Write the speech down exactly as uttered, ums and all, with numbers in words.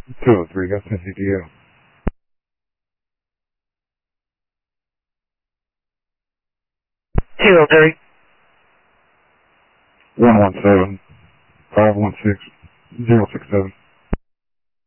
two oh three, got C T O. two oh three. one one seven, five one six, zero six seven.